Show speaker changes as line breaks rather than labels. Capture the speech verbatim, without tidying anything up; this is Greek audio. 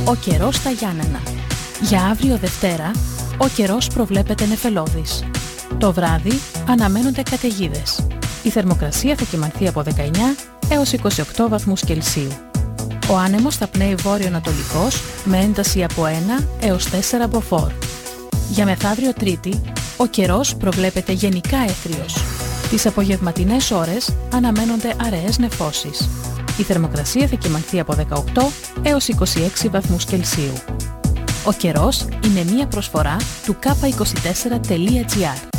Ο καιρός στα Γιάννενα. Για αύριο Δευτέρα, ο καιρός προβλέπεται νεφελώδης. Το βράδυ αναμένονται καταιγίδες. Η θερμοκρασία θα κυμανθεί από δεκαεννιά έως είκοσι οκτώ βαθμούς Κελσίου. Ο άνεμος θα πνέει βόρειο-ανατολικός με ένταση από ένα έως τέσσερα μποφόρ. Για μεθαύριο Τρίτη, ο καιρός προβλέπεται γενικά έθριος. Τις απογευματινές ώρες αναμένονται αραιές νεφώσεις. Η θερμοκρασία θα κυμανθεί από δεκαοκτώ έως είκοσι έξι βαθμούς Κελσίου. Ο καιρός είναι μία προσφορά του κάπα είκοσι τέσσερα τελεία τζι άρ.